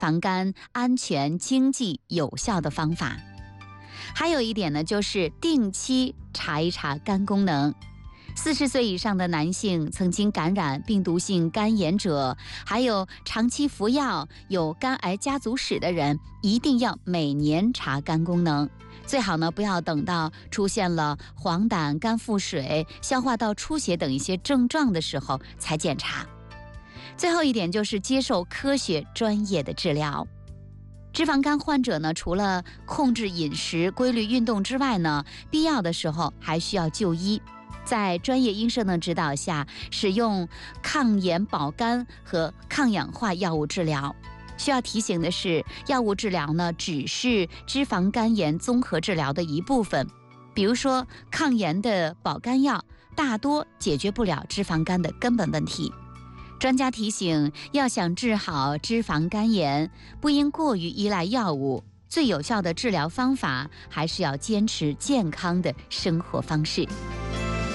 防肝安全、经济、有效的方法。还有一点呢，就是定期查一查肝功能。40岁以上的男性曾经感染病毒性肝炎者，还有长期服药有肝癌家族史的人，一定要每年查肝功能。最好呢，不要等到出现了黄疸、肝腹水、消化道出血等一些症状的时候才检查。最后一点就是接受科学专业的治疗。脂肪肝患者呢，除了控制饮食、规律运动之外呢，必要的时候还需要就医。在专业医生的指导下，使用抗炎保肝和抗氧化药物治疗。需要提醒的是，药物治疗呢，只是脂肪肝炎综合治疗的一部分。比如说，抗炎的保肝药大多解决不了脂肪肝的根本问题。专家提醒，要想治好脂肪肝炎，不应过于依赖药物，最有效的治疗方法还是要坚持健康的生活方式。